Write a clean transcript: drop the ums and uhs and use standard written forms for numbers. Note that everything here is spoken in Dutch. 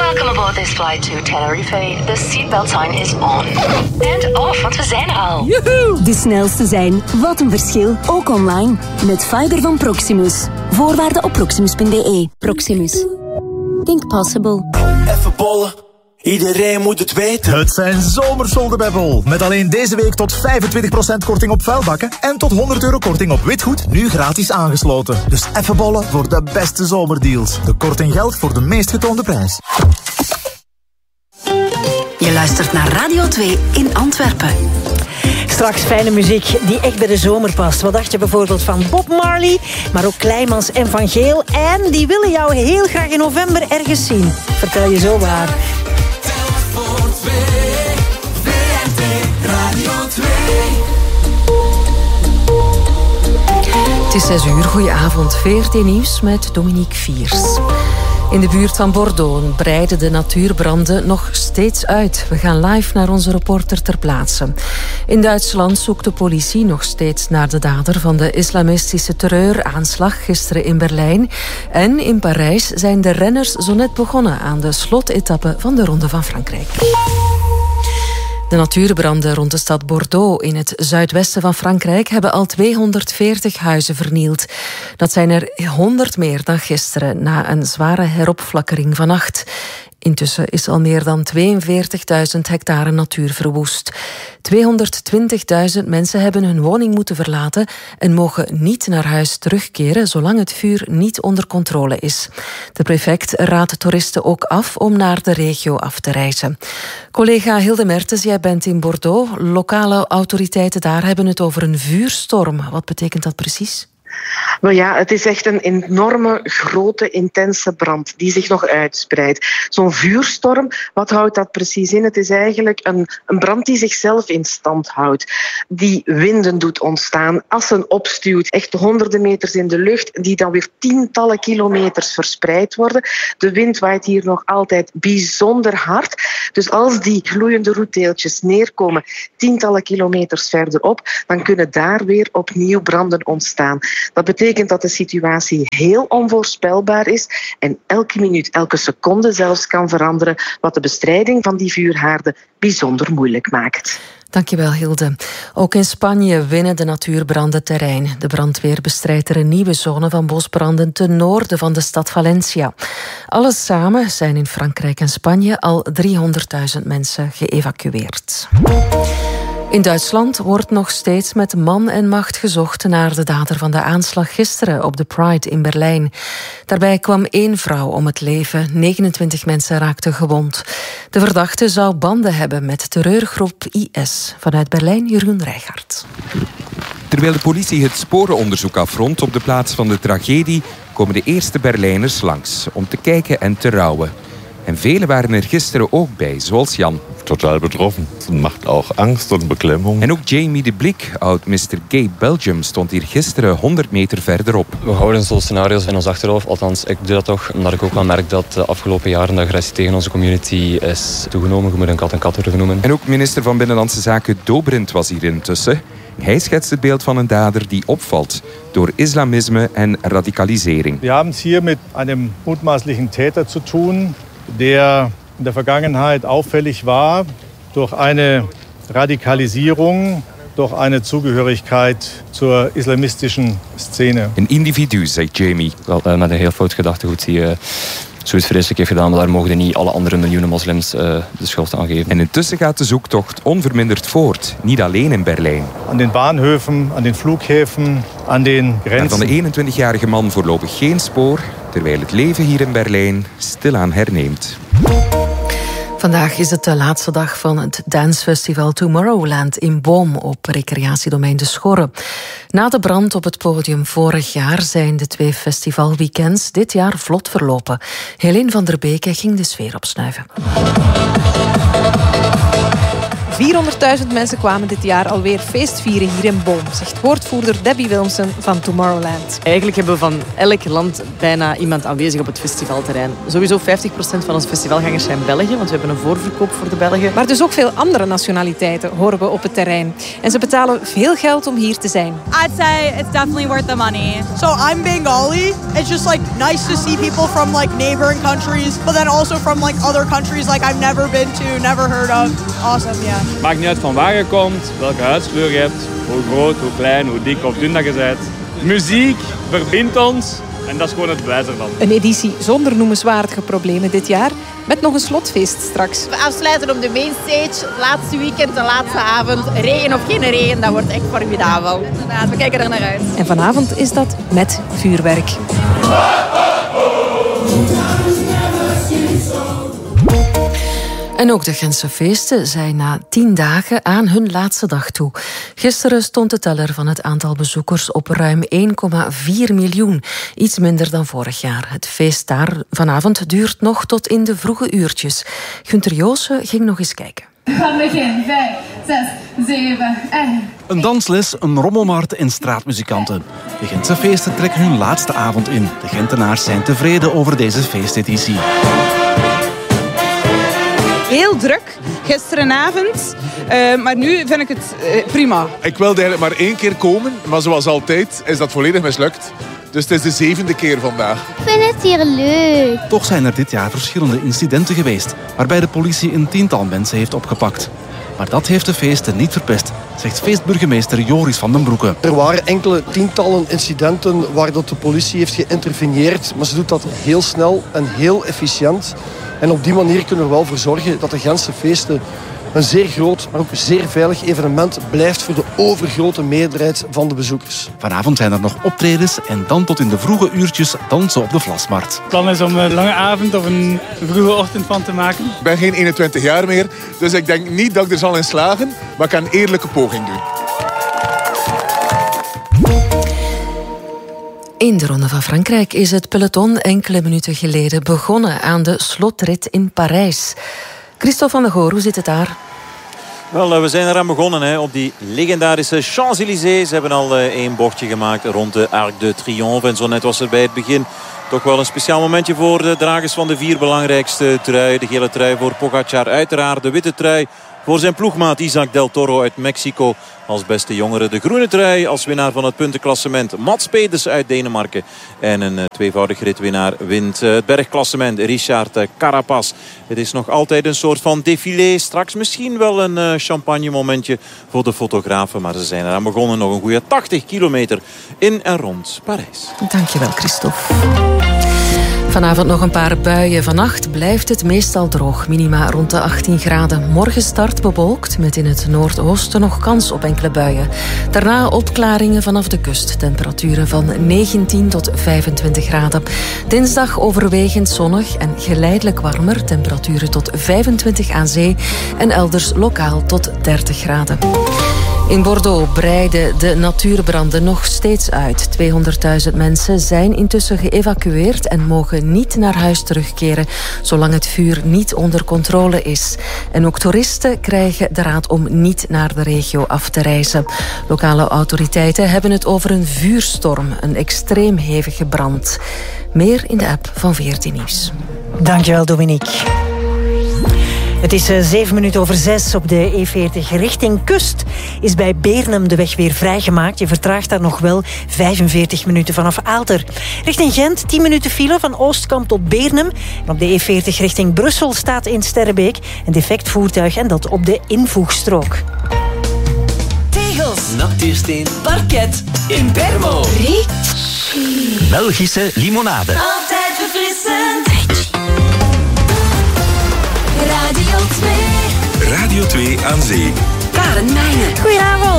Welcome aboard this flight to Tenerife. The seatbelt sign is on. And off, want we zijn er al. Joehoe! De snelste zijn. Wat een verschil. Ook online. Met fiber van Proximus. Voorwaarden op proximus.be. Proximus. Think possible. Even bollen. Iedereen moet het weten. Het zijn zomersolden bij Bol. Met alleen deze week tot 25% korting op vuilbakken en tot €100 korting op witgoed, nu gratis aangesloten. Dus even bollen voor de beste zomerdeals. De korting geldt voor de meest getoonde prijs. Je luistert naar Radio 2 in Antwerpen. Straks fijne muziek die echt bij de zomer past. Wat dacht je bijvoorbeeld van Bob Marley, maar ook Kleimans en Van Geel. En die willen jou heel graag in november ergens zien. Vertel je zo waar. Het is 6 uur, goedenavond. VRT Nieuws met Dominique Viers. In de buurt van Bordeaux breiden de natuurbranden nog steeds uit. We gaan live naar onze reporter ter plaatse. In Duitsland zoekt de politie nog steeds naar de dader van de islamistische terreuraanslag gisteren in Berlijn. En in Parijs zijn de renners zo net begonnen aan de slotetappe van de Ronde van Frankrijk. De natuurbranden rond de stad Bordeaux in het zuidwesten van Frankrijk hebben al 240 huizen vernield. Dat zijn er 100 meer dan gisteren na een zware heropflakkering vannacht. Intussen is al meer dan 42.000 hectare natuur verwoest. 220.000 mensen hebben hun woning moeten verlaten en mogen niet naar huis terugkeren zolang het vuur niet onder controle is. De prefect raadt toeristen ook af om naar de regio af te reizen. Collega Hilde Mertens, jij bent in Bordeaux. Lokale autoriteiten daar hebben het over een vuurstorm. Wat betekent dat precies? Wel ja, het is echt een enorme, grote, intense brand die zich nog uitspreidt. Zo'n vuurstorm, wat houdt dat precies in? Het is eigenlijk een brand die zichzelf in stand houdt. Die winden doet ontstaan, assen opstuwt, echt honderden meters in de lucht, die dan weer tientallen kilometers verspreid worden. De wind waait hier nog altijd bijzonder hard. Dus als die gloeiende roetdeeltjes neerkomen tientallen kilometers verderop, dan kunnen daar weer opnieuw branden ontstaan. Dat betekent dat de situatie heel onvoorspelbaar is en elke minuut, elke seconde zelfs kan veranderen, wat de bestrijding van die vuurhaarden bijzonder moeilijk maakt. Dankjewel, Hilde. Ook in Spanje winnen de natuurbranden terrein. De brandweer bestrijdt er een nieuwe zone van bosbranden ten noorden van de stad Valencia. Alles samen zijn in Frankrijk en Spanje al 300.000 mensen geëvacueerd. In Duitsland wordt nog steeds met man en macht gezocht naar de dader van de aanslag gisteren op de Pride in Berlijn. Daarbij kwam 1 vrouw om het leven, 29 mensen raakten gewond. De verdachte zou banden hebben met terreurgroep IS. Vanuit Berlijn, Jeroen Rijgaard. Terwijl de politie het sporenonderzoek afrondt op de plaats van de tragedie, komen de eerste Berlijners langs om te kijken en te rouwen. En velen waren er gisteren ook bij, zoals Jan. Totaal betroffen. Het maakt ook angst en beklemming. En ook Jamie de Blik, oud Mr. Gay Belgium, stond hier gisteren 100 meter verderop. We houden zo'n scenario's in ons achterhoofd. Althans, ik doe dat toch, omdat ik ook wel merk dat de afgelopen jaren de agressie tegen onze community is toegenomen. Je moet een kat een kat durven noemen. En ook minister van Binnenlandse Zaken Dobrindt was hier intussen. Hij schetst het beeld van een dader die opvalt door islamisme en radicalisering. We hebben het hier met een mutmaßlichen Täter zu tun, der in der Vergangenheit auffällig war durch eine Radikalisierung, durch eine Zugehörigkeit zur islamistischen Szene. Een individu, zegt Jamie. Wel, met een heel fout gedachtegoed die zoiets vreselijk heeft gedaan, maar daar mogen niet alle andere miljoenen moslims de schuld aan geven. En intussen gaat de zoektocht onverminderd voort, niet alleen in Berlijn. Aan den Bahnhöfen, aan den Flughäfen, aan den grenzen. Maar van de 21-jarige man voorlopig geen spoor, terwijl het leven hier in Berlijn stilaan herneemt. Vandaag is het de laatste dag van het dancefestival Tomorrowland in Boom op recreatiedomein De Schorre. Na de brand op het podium vorig jaar zijn de 2 festivalweekends dit jaar vlot verlopen. Helene van der Beke ging de sfeer opsnuiven. 400.000 mensen kwamen dit jaar alweer feestvieren hier in Boom, zegt woordvoerder Debbie Wilmsen van Tomorrowland. Eigenlijk hebben we van elk land bijna iemand aanwezig op het festivalterrein. Sowieso 50% van onze festivalgangers zijn Belgen, want we hebben een voorverkoop voor de Belgen. Maar dus ook veel andere nationaliteiten horen we op het terrein. En ze betalen veel geld om hier te zijn. I'd say it's definitely worth the money. So I'm Bengali. It's just like nice to see people from like neighboring countries, but then also from like other countries like I've never been to, never heard of. Awesome, yeah. Maakt niet uit van waar je komt, welke huidskleur je hebt, hoe groot, hoe klein, hoe dik of dun dat je bent. Muziek verbindt ons en dat is gewoon het bewijs ervan. Een editie zonder noemenswaardige problemen dit jaar, met nog een slotfeest straks. We afsluiten op de mainstage, laatste weekend, de laatste avond. Regen of geen regen, dat wordt echt formidabel. Inderdaad, we kijken er naar uit. En vanavond is dat met vuurwerk. En ook de Gentse feesten zijn na 10 dagen aan hun laatste dag toe. Gisteren stond de teller van het aantal bezoekers op ruim 1,4 miljoen. Iets minder dan vorig jaar. Het feest daar vanavond duurt nog tot in de vroege uurtjes. Gunther Joosen ging nog eens kijken. Gaan beginnen. 5, 6, 7, 1. Een dansles, een rommelmarkt en straatmuzikanten. De Gentse feesten trekken hun laatste avond in. De Gentenaars zijn tevreden over deze feesteditie. Heel druk, gisterenavond, maar nu vind ik het prima. Ik wilde eigenlijk maar 1 keer komen, maar zoals altijd is dat volledig mislukt. Dus het is de 7e keer vandaag. Ik vind het hier leuk. Toch zijn er dit jaar verschillende incidenten geweest, waarbij de politie een 10-tal mensen heeft opgepakt. Maar dat heeft de feesten niet verpest, zegt feestburgemeester Joris van den Broeke. Er waren enkele 10-tallen incidenten waar dat de politie heeft geïnterveneerd, maar ze doet dat heel snel en heel efficiënt. En op die manier kunnen we wel voor zorgen dat de Gentse feesten een zeer groot, maar ook zeer veilig evenement blijft voor de overgrote meerderheid van de bezoekers. Vanavond zijn er nog optredens en dan tot in de vroege uurtjes dansen op de Vlasmarkt. Het plan is om een lange avond of een vroege ochtend van te maken. Ik ben geen 21 jaar meer, dus ik denk niet dat ik er zal in slagen, maar ik kan een eerlijke poging doen. In de Ronde van Frankrijk is het peloton enkele minuten geleden begonnen aan de slotrit in Parijs. Christophe van der Goor, hoe zit het daar? Wel, we zijn eraan begonnen op die legendarische Champs-Élysées. Ze hebben al 1 bochtje gemaakt rond de Arc de Triomphe. En zo net was er bij het begin toch wel een speciaal momentje voor de dragers van de 4 belangrijkste truien. De gele trui voor Pogacar, uiteraard de witte trui voor zijn ploegmaat Isaac Del Toro uit Mexico als beste jongere. De groene trui als winnaar van het puntenklassement Mats Pedersen uit Denemarken. En een tweevoudig ritwinnaar wint het bergklassement Richard Carapaz. Het is nog altijd een soort van défilé. Straks misschien wel een champagne momentje voor de fotografen. Maar ze zijn eraan begonnen. Nog een goede 80 kilometer in en rond Parijs. Dankjewel, Christophe. Vanavond nog een paar buien. Vannacht blijft het meestal droog. Minima rond de 18 graden. Morgen start bewolkt met in het noordoosten nog kans op enkele buien. Daarna opklaringen vanaf de kust. Temperaturen van 19 tot 25 graden. Dinsdag overwegend zonnig en geleidelijk warmer. Temperaturen tot 25 aan zee en elders lokaal tot 30 graden. In Bordeaux breiden de natuurbranden nog steeds uit. 200.000 mensen zijn intussen geëvacueerd en mogen niet naar huis terugkeren zolang het vuur niet onder controle is. En ook toeristen krijgen de raad om niet naar de regio af te reizen. Lokale autoriteiten hebben het over een vuurstorm, een extreem hevige brand. Meer in de app van 14 Nieuws. Dankjewel, Dominique. Het is 7 minuten over 6 op de E40 richting kust. Is bij Beernem de weg weer vrijgemaakt. Je vertraagt daar nog wel 45 minuten vanaf Aalter. Richting Gent 10 minuten file van Oostkamp tot Beernem. En op de E40 richting Brussel staat in Sterrebeek een defect voertuig en dat op de invoegstrook. Tegels, natuursteen, parket, in Bermo. Belgische limonade. Altijd verfrissend. Radio 2. Radio 2 aan zee. Karen Meijnen. Goedenavond.